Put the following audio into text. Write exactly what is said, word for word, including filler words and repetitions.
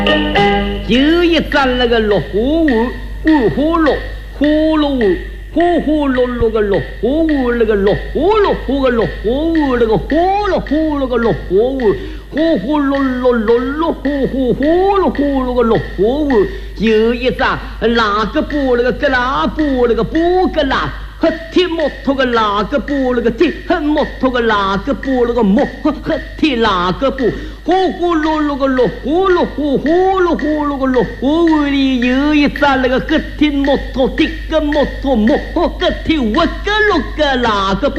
就一站那个落呼呼呼呼噜呼噜呼呼噜噜个噜呼呼那个噜呼噜呼个噜呼呼那个呼噜呼那个噜呼呼呼呼噜噜噜噜呼呼呼噜呼噜个噜呼呼，有一站哪个布那个个哪布那个布个哪。黑天木头个哪个布那个天黑木头个哪个布那个木黑天哪个布呼呼噜噜个噜呼噜呼呼噜呼噜个噜呼里有一张那个黑天木头天个木头木黑天我个六个哪个布